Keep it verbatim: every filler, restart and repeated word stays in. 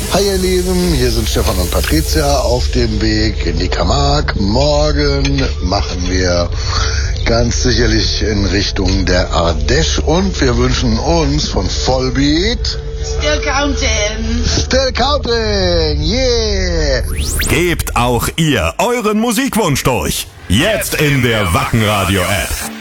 Hi ihr Lieben, hier sind Stefan und Patricia auf dem Weg in die Camargue. Morgen machen wir ganz sicherlich in Richtung der Ardèche und wir wünschen uns von Volbeat Still counting. Still counting, yeah! Gebt auch ihr euren Musikwunsch durch. Jetzt in der Wacken Radio App.